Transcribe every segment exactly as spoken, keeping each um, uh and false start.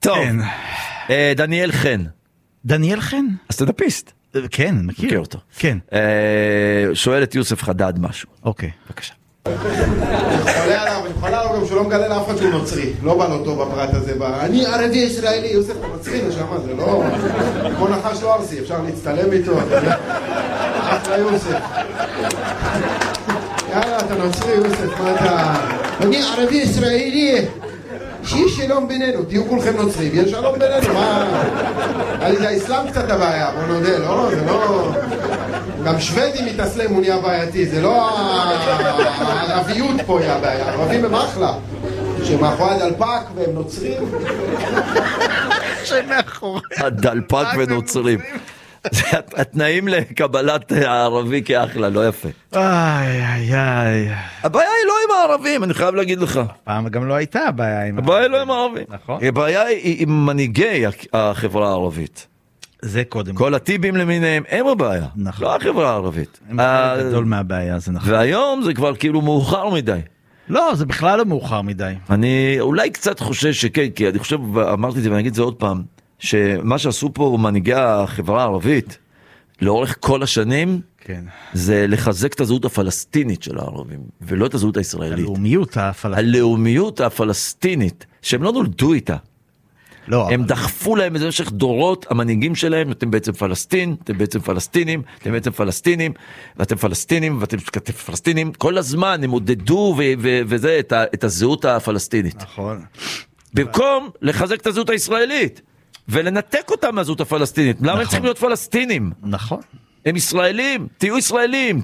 טוב, דניאל חן. דניאל חן? הסטנדאפיסט. כן, מכיר. מכיר אותו. כן. שואל את יוסף חדד משהו. אוקיי. בבקשה. אני חולה עליו, אני חולה עליו גם שהוא לא מגלה לאף אחד שהוא נוצרי. לא בא לו טוב בפרט הזה. אני ערבי ישראלי, יוסף נוצרי נשמה, זה לא... כמו נחש לא ארסי, אפשר להצטלם איתו. אחלה יוסף. יאללה, אתה נוצרי יוסף, מה אתה... אני ערבי ישראלי. שיהיה שלום בינינו, תהיו כולכם נוצרים, יש שלום בינינו, מה... על זה האסלאם קצת הבעיה, בוא נודה, לא? זה לא... גם שוודים מתאסלם הוא נהיה בעייתי, זה לא הערביות פה היא הבעיה, הערבים הם אחלה, שמאחורי הדלפק והם נוצרים. שמאחורי הדלפק ונוצרים. זה התנאים לקבלת הערבי כאחלה, לא יפה. איי, איי, איי. הבעיה היא לא עם הערבים, אני חייב להגיד לך. פעם גם לא הייתה הבעיה עם... הבעיה היא לא עם הערבים. נכון. הבעיה היא עם מנהיגי החברה הערבית. זה קודם. כל הטיבים למיניהם, הם הבעיה. נכון. לא החברה הערבית. הם חלק גדול מהבעיה, זה נכון. והיום זה כבר כאילו מאוחר מדי. לא, זה בכלל לא מאוחר מדי. אני אולי קצת חושב שכן, כי אני חושב, אמרתי את זה ואני אגיד את זה עוד פעם, שמה שעשו פה מנהיגי החברה הערבית, לאורך כל השנים, כן. זה לחזק את הזהות הפלסטינית של הערבים, ולא את הזהות הישראלית. הלאומיות הפלסטינית. הלאומיות הפלסטינית, שהם לא נולדו איתה. לא, הם אבל... דחפו להם איזה משך דורות, המנהיגים שלהם, אתם בעצם פלסטין, אתם בעצם פלסטינים, אתם בעצם פלסטינים, ואתם פלסטינים, ואתם פלסטינים, כל הזמן הם עודדו ו- ו- וזה, את, ה- את הזהות הפלסטינית. נכון. במקום לחזק את הזהות הישראלית, ולנתק אותם מהזהות הפלסטינית. למה הם צריכים להיות פלסטינים? נכון. הם ישראלים, תהיו ישראלים,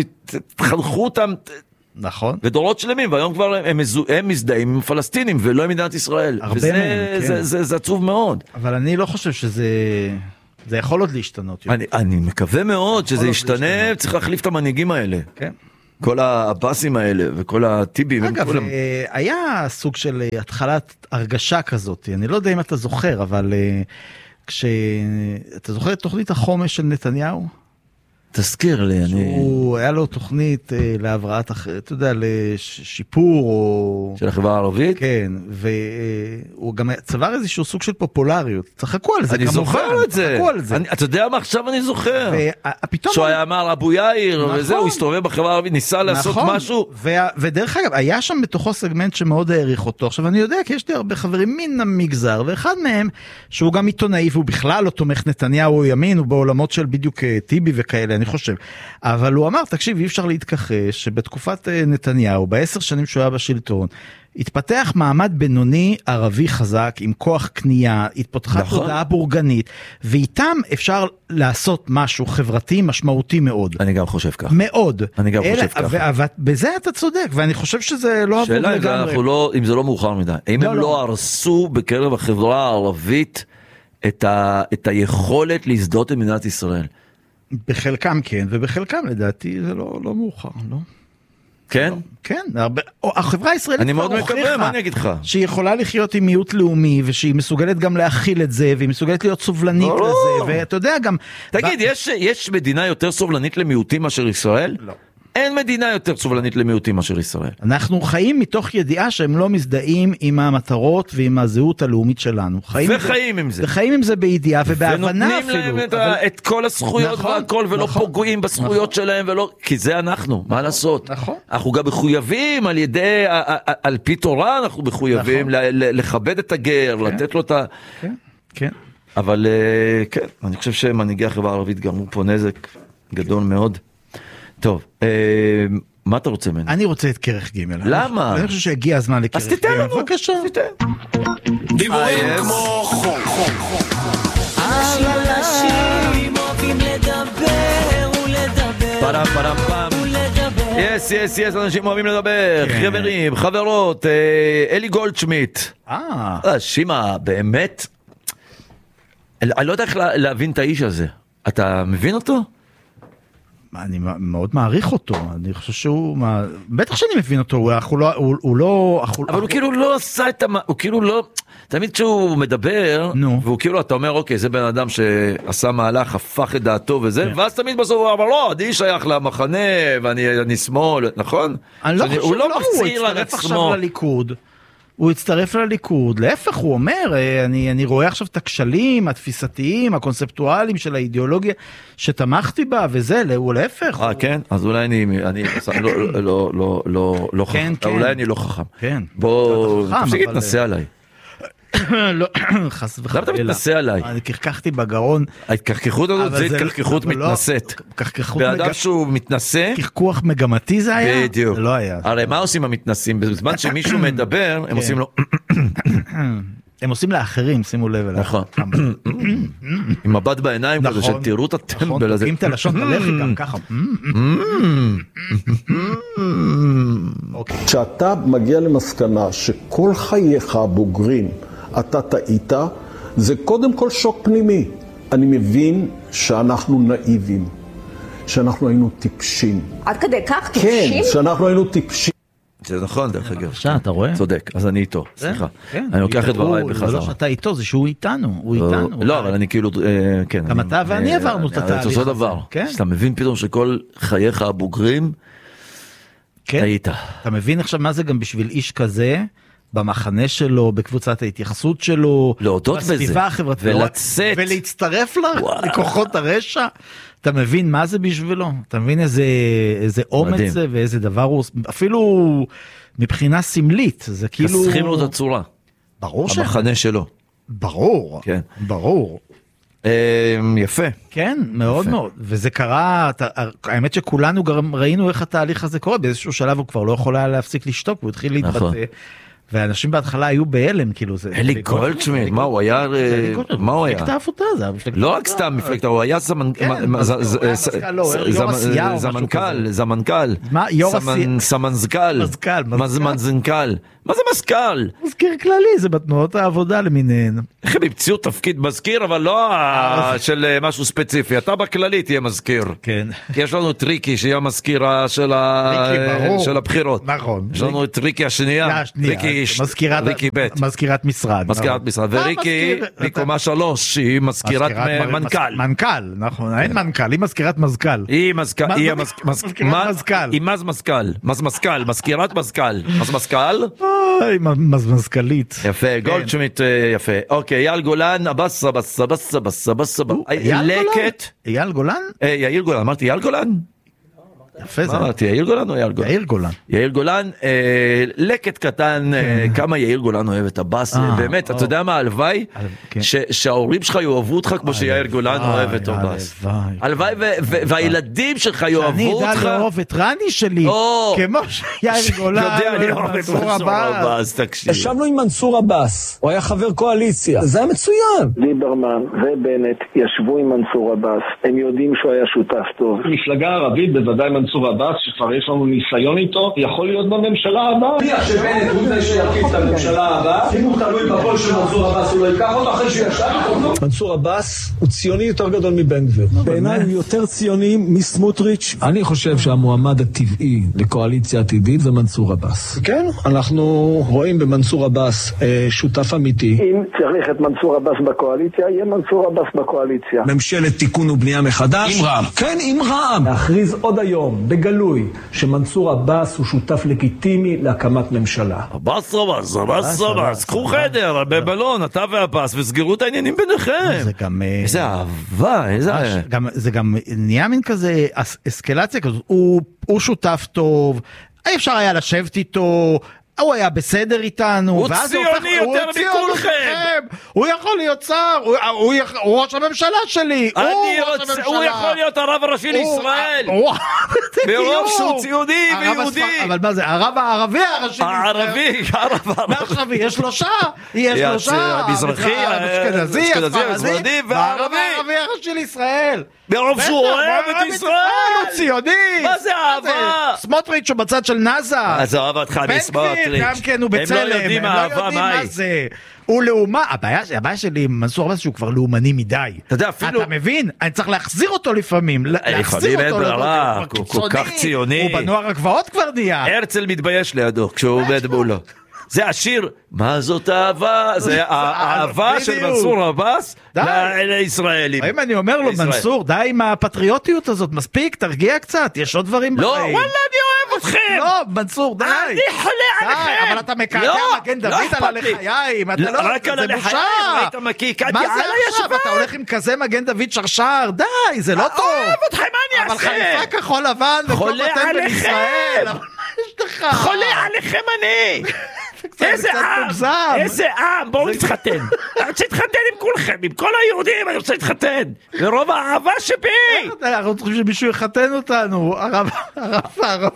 תחנכו אותם, נכון. ודורות שלמים, והיום כבר הם, הם מזדהים עם פלסטינים, ולא עם מדינת ישראל. הרבה וזה, מהם, כן. זה, זה, זה עצוב מאוד. אבל אני לא חושב שזה... זה יכול עוד להשתנות. אני, אני מקווה מאוד שזה ישתנה, צריך להחליף את המנהיגים האלה. כן. כל הבאסים האלה, וכל הטיבים. אגב, כולם... היה סוג של התחלת הרגשה כזאת, אני לא יודע אם אתה זוכר, אבל כש... אתה זוכר את תוכנית החומש של נתניהו? תזכיר לי, אני... הוא, היה לו תוכנית אה, להבראת, אתה יודע, לשיפור או... של החברה הערבית? כן, והוא גם צבר איזשהו סוג של פופולריות. צחקו על זה, אני כמובן. זוכר את זה. צחקו על זה. אני, אתה יודע מה עכשיו אני זוכר? ופתאום... שהוא היה אמר אבו יאיר, נכון. וזה, הוא הסתובב בחברה הערבית, ניסה לעשות נכון. משהו. ו... ודרך אגב, היה שם בתוכו סגמנט שמאוד העריך אותו. עכשיו, אני יודע, כי יש לי הרבה חברים מן המגזר, ואחד מהם, שהוא גם עיתונאי, והוא בכלל לא תומך נתניהו או ימין, הוא בעולמות של בדיוק טיבי וכאלה, אני חושב. אבל הוא אמר, תקשיב, אי אפשר להתכחש שבתקופת נתניהו, בעשר שנים שהוא היה בשלטון, התפתח מעמד בינוני ערבי חזק, עם כוח קנייה, התפתחה נכון. תודעה בורגנית, ואיתם אפשר לעשות משהו חברתי משמעותי מאוד. אני גם חושב כך. מאוד. אני גם אלה, חושב ככה. ובזה אתה צודק, ואני חושב שזה לא עבור שאלה לגמרי. אם, לא, אם זה לא מאוחר מדי. האם לא, הם לא. לא הרסו בקרב החברה הערבית את, ה, את היכולת להזדהות עם מדינת ישראל? בחלקם כן, ובחלקם לדעתי זה לא, לא מאוחר, לא? כן? כן, הרבה, החברה הישראלית אני מאוד מקווה, מה אני אגיד לך? שהיא יכולה לחיות עם מיעוט לאומי, ושהיא מסוגלת גם להכיל את זה, והיא מסוגלת להיות סובלנית לא, לזה, ואתה יודע גם... תגיד, ב... יש, יש מדינה יותר סובלנית למיעוטים מאשר ישראל? לא. אין מדינה יותר סובלנית למיעוטים מאשר ישראל. אנחנו חיים מתוך ידיעה שהם לא מזדהים עם המטרות ועם הזהות הלאומית שלנו. וחיים זה, עם זה. וחיים עם זה בידיעה ובהבנה אפילו. ונותנים להם את, אבל... את כל הזכויות נכון, והכל, ולא נכון, פוגעים בזכויות נכון. שלהם, ולא... כי זה אנחנו, מה לעשות? נכון. אנחנו גם מחויבים על ידי, על פי תורה אנחנו מחויבים נכון. לכבד את הגר, כן. לתת לו את ה... כן, כן. אבל כן, אני חושב שמנהיגי החברה הערבית גרמו פה נזק גדול מאוד. טוב, מה אתה רוצה ממנו? אני רוצה את כרך ג'. למה? אני חושב שהגיע הזמן לכרך ג'. אז תיתן לנו. בבקשה. תיתן. דיבורים כמו חוק. אבל אנשים אוהבים לדבר ולדבר פרם פרם פם. ולדבר. יס יס יס, אנשים אוהבים לדבר. חברים, חברות, אלי גולדשמיט. אה. שימה, באמת, אני לא יודע איך להבין את האיש הזה. אתה מבין אותו? אני מאוד מעריך אותו, אני חושב שהוא, בטח שאני מבין אותו, הוא לא, הוא לא, אבל הוא כאילו לא עשה את, הוא כאילו לא, תמיד כשהוא מדבר, והוא כאילו, אתה אומר, אוקיי, זה בן אדם שעשה מהלך, הפך את דעתו וזה, ואז תמיד בסוף הוא אמר, לא, אני שייך למחנה, ואני שמאל, נכון? אני לא חושב, הוא הצטרף עכשיו לליכוד, הוא הצטרף לליכוד, להפך הוא אומר, אני, אני רואה עכשיו את הכשלים התפיסתיים, הקונספטואליים של האידיאולוגיה שתמכתי בה, וזה, הוא להפך. אה, כן? אז אולי אני, אני לא, לא, לא, לא, לא חכם. אולי אני לא חכם. כן. בוא, תפסיק להתנסה עליי. לא, חס וחלילה. למה אתה מתנסה עליי? אני קרקחתי בגרון. ההתקרקחות הזאת זה התקרקחות מתנסית. באדם שהוא מתנסה. קרקוח מגמתי זה היה? בדיוק. זה לא היה. הרי מה עושים המתנסים? בזמן שמישהו מדבר, הם עושים לו... הם עושים לאחרים, שימו לב אליו. נכון. עם מבט בעיניים כזה, שתראו את הטמבל הזה. תוקעים את הלשון בלחי גם ככה. כשאתה מגיע למסקנה שכל חייך הבוגרים אתה טעית, זה קודם כל שוק פנימי. אני מבין שאנחנו נאיבים, שאנחנו היינו טיפשים. עד כדי כך טיפשים? כן, שאנחנו היינו טיפשים. זה נכון, דרך אגב. עכשיו, אתה רואה? צודק, אז אני איתו, סליחה. אני לוקח את דבריי בחזרה. זה לא שאתה איתו, זה שהוא איתנו, הוא איתנו. לא, אבל אני כאילו, כן. גם אתה ואני עברנו את התהליך הזה. זה אותו דבר. שאתה מבין פתאום שכל חייך הבוגרים, היית. אתה מבין עכשיו מה זה גם בשביל איש כזה, במחנה שלו, בקבוצת ההתייחסות שלו, להודות בזה, בסביבה החברתית, ולצאת, ולהצטרף לכוחות הרשע. אתה מבין מה זה בשבילו? אתה מבין איזה, איזה אומץ זה ואיזה דבר הוא, אפילו מבחינה סמלית, זה כאילו... כסכים לו את הצורה. ברור ש... המחנה שלו. ברור, כן. ברור. יפה. כן, מאוד יפה. מאוד. וזה קרה, האמת שכולנו גם ראינו איך התהליך הזה קורה, באיזשהו שלב הוא כבר לא יכול היה להפסיק לשתוק, הוא התחיל להתבטא. נכון. ואנשים בהתחלה היו בהלם, כאילו זה... אלי גולדשמיט, מה הוא היה... מה הוא היה? מפלגת העבודה, זה היה מפלגת... לא רק סתם מפלגת, הוא היה זמנכ"ל, זמנכ"ל, סמנזכ"ל, מזמנזנכ"ל, מה זה מזכ"ל? מזכיר כללי, זה בתנועות העבודה למיניהן. איך הם המציאו תפקיד מזכיר, אבל לא של משהו ספציפי, אתה בכללי תהיה מזכיר. כן. כי יש לנו טריקי שהיא המזכירה של הבחירות. נכון. יש לנו את טריקי השנייה, טריקי ריקי ב' מזכירת משרד. מזכירת משרד, וריקי מקומה שלוש, שהיא מזכירת מנכ"ל. מנכ"ל, נכון, אין מנכ"ל, היא מזכירת מזכ"ל. היא מזכ"ל, היא מזכ"ל. היא מז מזכ"ל, מז מזכ"ל, מזכירת מזכ"ל, מז מזכ"ל. היא מזמזכ"לית. יפה, גולדשמיט יפה. אוקיי, אייל גולן, הבסה, בסה, בסה, בסה, בסה, לקט. אייל גולן? יאיר גולן, אמרתי אייל גולן? יפה זה. אמרתי, יאיר גולן או יאיר גולן? יאיר גולן. יאיר גולן, לקט קטן, כמה יאיר גולן אוהב את הבאס, באמת, אתה יודע מה, הלוואי, שההורים שלך יאהבו אותך כמו שיאיר גולן אוהב את הבאס. הלוואי, והילדים שלך יאהבו אותך. אני אדע לאהוב את רני שלי, כמו שיאיר גולן. יודע, אני אוהב את מנסור עבאס, תקשיב. ישבנו עם מנסור עבאס, הוא היה חבר קואליציה, זה היה מצוין. ליברמן ובנט ישבו עם מנסור עבאס, הם יודעים שהוא היה שותף טוב. מפלגה ערבית, בוודאי מנסור עבאס, שכבר יש לנו ניסיון איתו, יכול להיות בממשלה הבאה. נניח שבנט הוא זה שירכיב את הממשלה הבאה, אם הוא תלוי בקול של מנסור עבאס, הוא לא ייקח אותו אחרי שהוא ישב איתו. מנסור עבאס הוא ציוני יותר גדול מבן גביר. בעיניי הוא יותר ציוני מסמוטריץ'. אני חושב שהמועמד הטבעי לקואליציה עתידית זה מנסור עבאס. כן, אנחנו רואים במנסור עבאס שותף אמיתי. אם צריך את מנסור עבאס בקואליציה, יהיה מנסור עבאס בקואליציה. ממשלת תיקון ובנייה מחדש. עם רע"מ. כן, עם רע"מ. להכריז עוד היום בגלוי שמנסור עבאס הוא שותף לגיטימי להקמת ממשלה. עבאס עבאס, עבאס עבאס, קחו חדר בבלון, אתה ועבאס, וסגרו את העניינים ביניכם. זה גם... איזה אהבה, איזה... זה גם נהיה מין כזה אסקלציה כזאת, הוא שותף טוב, אי אפשר היה לשבת איתו, הוא היה בסדר איתנו, הוא ציוני יותר מכולכם, הוא יכול להיות שר, הוא ראש הממשלה שלי, הוא יכול להיות הרב הראשי לישראל, ברוב שהוא ציוני ויהודי. אבל מה זה, הרב הערבי הראשי הערבי, הערבי, יש שלושה, יש שלושה, המזרחי, האשכנזי, הספרדי, והערבי הראשי לישראל. ברוב שהוא אוהב את ישראל, הוא ציוני. מה זה אהבה? סמוטריץ' הוא בצד של נאזה. אז אהבתך מסמוטריץ'. גם כן הוא בצלם, הם לא יודעים מה זה. הוא לאומה, הבעיה שלי עם מנסור עבאס שהוא כבר לאומני מדי. אתה יודע, אפילו... אתה מבין? אני צריך להחזיר אותו לפעמים. להחזיר אותו לבוא, הוא כל כך ציוני. הוא בנוער הגבעות כבר נהיה. הרצל מתבייש לידו כשהוא עובד מולו. זה השיר, מה זאת אהבה? זה האהבה של מנסור עבאס לישראלים. אם אני אומר לו, מנסור, די עם הפטריוטיות הזאת, מספיק, תרגיע קצת, יש עוד דברים בחיים. לא, וואלה, אני אוהב אתכם. לא, מנסור, די. אני חולה עליכם. אבל אתה מקעקע לא, מגן לא דוד אכפת על לי. הלחיים. אתה לא, לא, רק על זה הלחיים, בושה. היית מקעקעתי מה על זה עכשיו? הישבן. אתה הולך עם כזה מגן דוד שרשר? די, זה לא טוב. אוהב אתכם, מה אני אבל חליפה כחול לבן, חולה וכל פטנט עליכם. בישראל. אבל מה יש לך? חולה עליכם אני. איזה עם, איזה עם, בואו נתחתן. אני רוצה להתחתן עם כולכם, עם כל היהודים אני רוצה להתחתן. ורוב האהבה שבי. אנחנו צריכים שמישהו יחתן אותנו. הרב, הרב, הרב.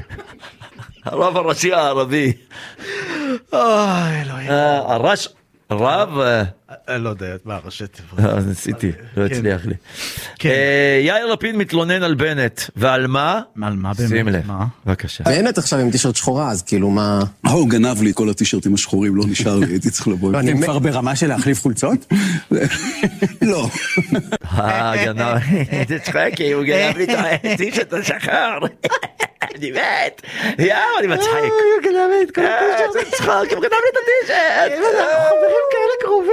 הרב הראשי הערבי. אוי, אלוהים. הרש... רב... לא יודע, מה הראשית? ניסיתי, לא הצליח לי. יאיר לפיד מתלונן על בנט, ועל מה? על מה באמת? שים לב, בבקשה. בנט עכשיו עם טישרט שחורה, אז כאילו מה... הוא גנב לי כל הטישרטים השחורים, לא נשאר לי, הייתי צריך לבוא. אתם כבר ברמה של להחליף חולצות? לא. אה, גנב, זה צחקי, הוא גנב לי את הטישרט השחר. אני מת, יאו, אני מצחק. הוא גנב לי את כל הטישרט. זה צחק, הוא גנב לי את הטישרט. אנחנו חברים כאלה קרובים.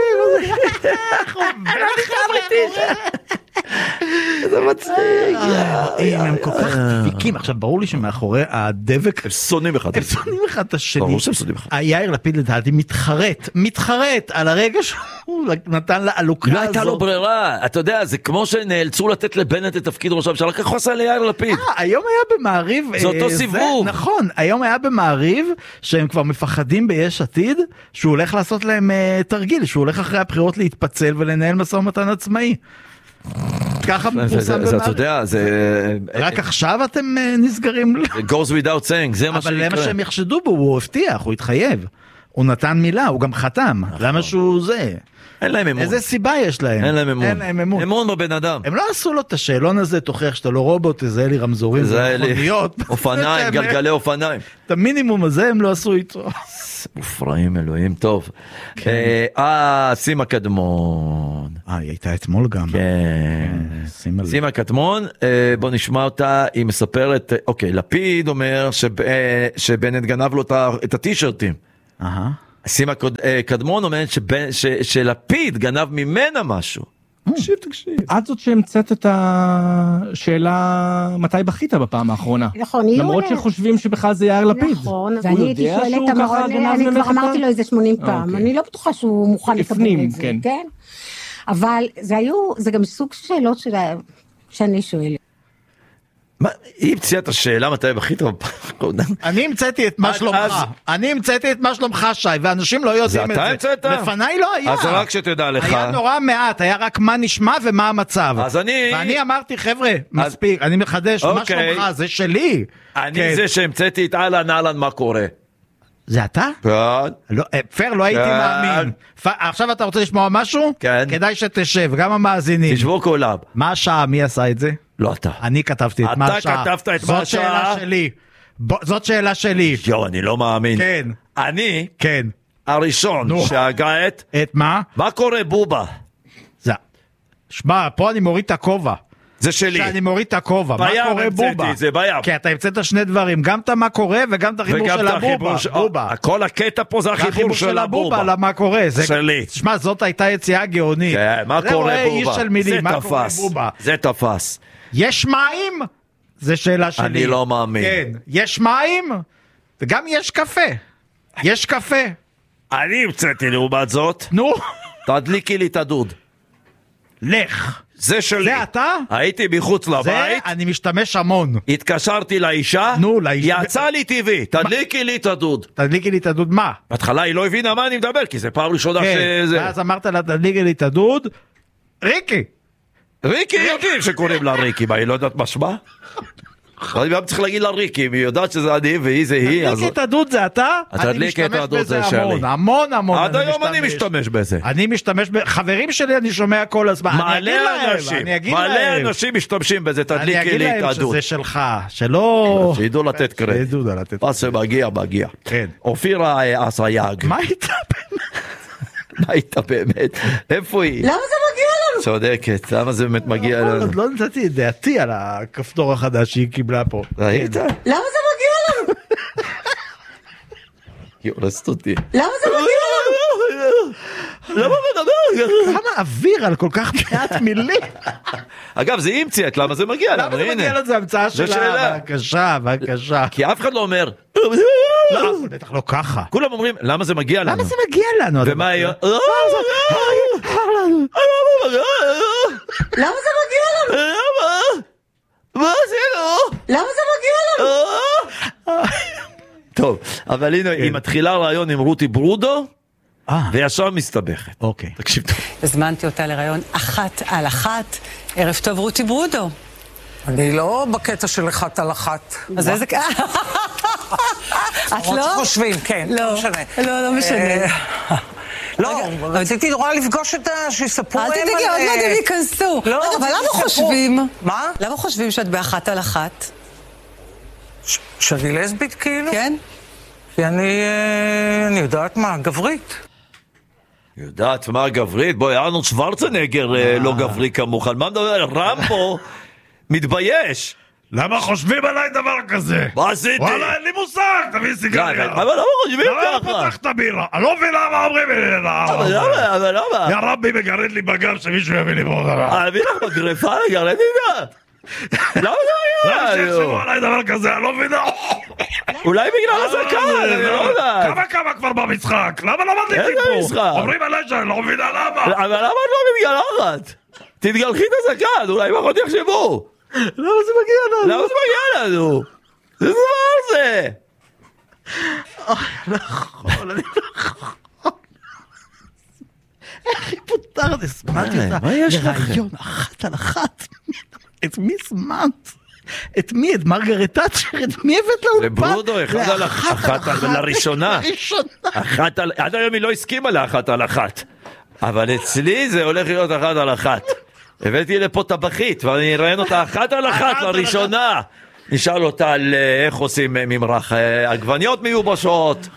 אני גנב לי טישרט. זה מצחיק. הם כל כך דביקים. עכשיו ברור לי שמאחורי הדבק הם שונאים אחד. הם שונאים אחד את השני. ברור שהם שונאים אחד. יאיר לפיד לדעתי מתחרט, מתחרט על הרגע שהוא נתן לה עלוקה הזאת. לא הייתה לו ברירה, אתה יודע, זה כמו שנאלצו לתת לבנט את תפקיד ראש הממשלה, כך עושה ליאיר לפיד. היום היה במעריב, זה אותו סיבוב. נכון, היום היה במעריב שהם כבר מפחדים ביש עתיד, שהוא הולך לעשות להם תרגיל, שהוא הולך אחרי הבחירות להתפצל ולנהל משא ומתן עצמאי. ככה מפורסם במעריב. אתה יודע, זה... רק עכשיו אתם נסגרים? It goes without saying, זה מה שיקרה. אבל למה שהם יחשדו בו, הוא הבטיח, הוא התחייב. הוא נתן מילה, הוא גם חתם. למה שהוא זה? אין להם אמון. איזה סיבה יש להם? אין להם אמון. אין להם אמון. אמון בבן אדם. הם לא עשו לו את השאלון הזה, תוכיח שאתה לא רובוט, תזהה לי רמזורים ומכוניות. אופניים, גלגלי אופניים. את המינימום הזה הם לא עשו איתו. מופרעים אלוהים, טוב. אה, סימה קדמון. אה, היא הייתה אתמול גם. כן. סימה קדמון, בוא נשמע אותה, היא מספרת, אוקיי, לפיד אומר שבנט גנב לו את הטישרטים. אהה. סימה קדמון אומרת שלפיד גנב ממנה משהו. תקשיב, תקשיב. את זאת שהמצאת את השאלה מתי בכית בפעם האחרונה. נכון, היא למרות שחושבים שבכלל זה יאיר לפיד. נכון, ואני הייתי שואלת, אני כבר אמרתי לו איזה שמונים פעם, אני לא בטוחה שהוא מוכן לקבל את זה, כן? אבל זה גם סוג שאלות שאני שואלת. היא המציאה את השאלה מתי בכית בפעם האחרונה. אני המצאתי את מה שלומך, אני המצאתי את מה שלומך שי, ואנשים לא יודעים את זה. זה אתה המצאת? לפניי לא היה. אז רק שתדע לך. היה נורא מעט, היה רק מה נשמע ומה המצב. אז אני... ואני אמרתי חבר'ה, מספיק, אני מחדש, מה שלומך, זה שלי. אני זה שהמצאתי את אהלן אהלן מה קורה. זה אתה? כן. פר, לא הייתי מאמין. עכשיו אתה רוצה לשמוע משהו? כן. כדאי שתשב, גם המאזינים. תשבו כולם. מה השעה? מי עשה את זה? לא אתה. אני כתבתי את מה השעה. אתה כתבת את מה השעה. זאת שאלה שלי. זאת שאלה שלי. יו, אני לא מאמין. כן. אני, כן. הראשון שהגה את... את מה? מה קורה בובה? זה. שמע, פה אני מוריד את הכובע. זה שלי. שאני מוריד את הכובע. מה קורה בובה? זה בים. כי אתה המצאת שני דברים, גם את מה קורה וגם את החיבור של הבובה. כל הקטע פה זה החיבור של הבובה. למה קורה. שלי. שמע, זאת הייתה יציאה גאונית. כן, מה קורה בובה? זה תפס. זה תפס. יש מים? זה שאלה שלי. אני לא מאמין. כן. יש מים? וגם יש קפה. יש קפה. אני המצאתי לעומת זאת. נו. תדליקי לי את הדוד. לך. זה שלי. זה אתה? הייתי מחוץ לבית. זה אני משתמש המון. התקשרתי לאישה. נו, לאישה. יצא לי טבעי. תדליקי לי את הדוד. תדליקי לי את הדוד מה? בהתחלה היא לא הבינה מה אני מדבר, כי זה פעם ראשונה שזה... ואז אמרת לה תדליקי לי את הדוד. ריקי. ריקי יודעים שקוראים לה ריקי, מה היא לא יודעת מה שמה? אני גם צריך להגיד לה ריקי, אם היא יודעת שזה אני והיא זה היא. תדליקי את הדוד זה אתה? תדליקי את הדוד זה שלי. המון המון. עד היום אני משתמש בזה. אני משתמש, חברים שלי אני שומע כל הזמן. מלא אנשים, מלא אנשים משתמשים בזה, תדליקי לי את הדוד. אני אגיד להם שזה שלך, שלא... שידעו לתת קרדיט. שידעו לתת. מה שמגיע, מגיע. כן. אופירה אסייג. מה הייתה מה הייתה באמת? איפה היא? למה זה מגיע לנו? צודקת, למה זה באמת מגיע לנו? עוד לא נתתי את דעתי על הכפתור החדש שהיא קיבלה פה. ראית? למה זה מגיע לנו? היא הורסת אותי. למה זה מגיע לנו? למה מדבר? כמה אוויר על כל כך מעט מילים. אגב, זה המציאת, למה זה מגיע לנו? למה זה מגיע לנו? זה המצאה שלה, בבקשה, בבקשה. כי אף אחד לא אומר, לא, בטח לא ככה. כולם אומרים, למה זה מגיע לנו? למה זה מגיע לנו? ומה היה? למה זה מגיע לנו? למה? מה זה לא? למה זה מגיע לנו? טוב, אבל הנה, היא מתחילה רעיון עם רותי ברודו, וישר מסתבכת. אוקיי. תקשיב טוב. הזמנתי אותה לרעיון אחת על אחת. ערב טוב רותי ברודו. אני לא בקטע של אחת על אחת. אז איזה... את לא? חושבים, כן, לא משנה. לא, לא משנה. לא, רציתי נורא לפגוש את ה... שיספרו אל תדאגי, עוד מעט הם ייכנסו. אבל למה חושבים? מה? למה חושבים שאת באחת על אחת? שאני לסבית כאילו? כן. כי אני... אני יודעת מה, גברית. יודעת מה גברית? בואי, ארנולד שוורצנגר לא גברי כמוך. על מה מדבר? רמבו מתבייש. למה חושבים עליי דבר כזה? מה עשיתי? וואלה, אין לי מושג, תביא סיגריה. אבל למה חושבים ככה? למה פתח את הבירה? אני לא מבין למה אומרים לי. אבל למה? אבל למה? יא רבי מגרד לי בגב שמישהו יביא לי בו דבר. אני מבין לך בגרפה לגרד לי גם. למה זה היה? למה שיחשבו עליי דבר כזה? אני לא מבין. אולי בגלל הזקן, אני לא יודע. כמה כמה כבר במשחק? למה לא מדליקים פה? אומרים עליי שאני לא מבין למה. אבל למה את לא מתגלחת? תתגלחי את הזקן, אולי פחות יחשבו. למה זה מגיע לנו? למה זה מגיע לנו? זה דבר זה. אוי, לא יכול, אני לא יכול. איך היא פותרת? הזמנתי אותה לרעיון אחת על אחת. את מי הזמנת? את מי? את מרגרט תאצ'ר? את מי הבאת לאולפן? לברודו, אחד על אחת, לראשונה. אחת על... עד היום היא לא הסכימה לאחת על אחת. אבל אצלי זה הולך להיות אחת על אחת. הבאתי לפה טבחית, ואני אראיין אותה אחת על אחת לראשונה. נשאל אותה על איך עושים ממרח עגבניות מיובשות.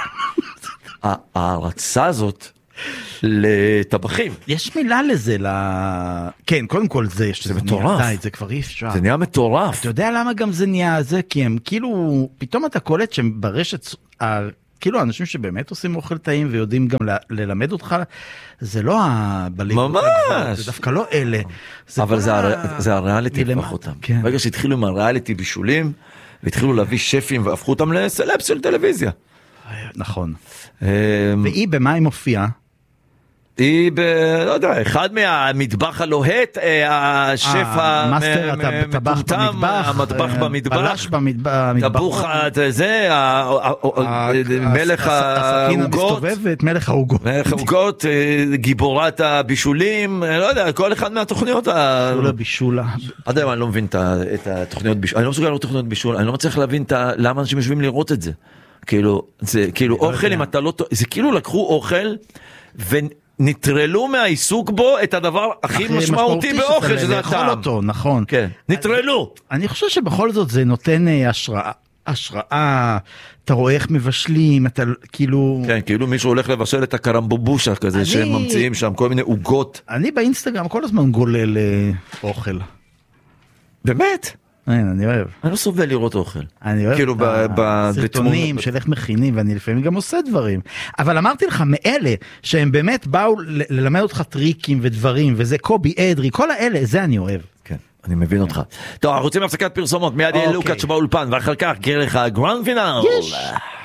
ההרצה הזאת לטבחים. יש מילה לזה, כן, קודם כל זה, זה מטורף. זה כבר אי אפשר. זה נהיה מטורף. אתה יודע למה גם זה נהיה זה? כי הם כאילו, פתאום אתה קולט שהם ברשת, כאילו האנשים שבאמת עושים אוכל טעים ויודעים גם ללמד אותך, זה לא הבליגות. ממש. זה דווקא לא אלה. אבל זה הריאליטי הפך אותם. ברגע שהתחילו עם הריאליטי בישולים, והתחילו להביא שפים והפכו אותם לסלבס של טלוויזיה. נכון. והיא במה היא מופיעה? היא ב... לא יודע, אחד מהמטבח הלוהט, השף המטומטם, המטבח במטבח, בלש במטבח, טבוך, זה, מלך העוגות, מלך העוגות, מלך העוגות, גיבורת הבישולים, לא יודע, כל אחד מהתוכניות, בישולה. עד היום אני לא מבין את התוכניות בישול, אני לא מסוגל לראות תוכניות בישול, אני לא מצליח להבין למה אנשים יושבים לראות את זה. כאילו, זה כאילו אוכל, אם אתה לא... זה כאילו לקחו אוכל ו... נטרלו מהעיסוק בו את הדבר הכי משמעותי באוכל, שזה הטעם. נכון. כן, נטרלו. אני חושב שבכל זאת זה נותן השראה, השראה, אתה רואה איך מבשלים, אתה כאילו... כן, כאילו מישהו הולך לבשל את הקרמבובושה כזה, שהם ממציאים שם כל מיני עוגות. אני באינסטגרם כל הזמן גולל אוכל. באמת? אין, אני אוהב. אני לא סובל לראות אוכל. אני אוהב כאילו בסרטונים של איך מכינים, ואני לפעמים גם עושה דברים. אבל אמרתי לך, מאלה שהם באמת באו ללמד אותך טריקים ודברים, וזה קובי אדרי, כל האלה, זה אני אוהב. כן, אני מבין אותך. טוב, אנחנו רוצים להפסקת פרסומות, מיד יהיה לוקאץ' באולפן, ואחר כך גר לך גרנד פינל. יש.